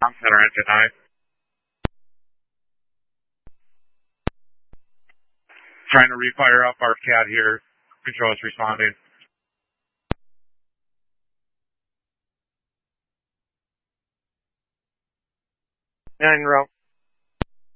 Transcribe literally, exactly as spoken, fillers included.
I'm center engine nine. Trying to refire up our cat here. Control is responding. Nine row.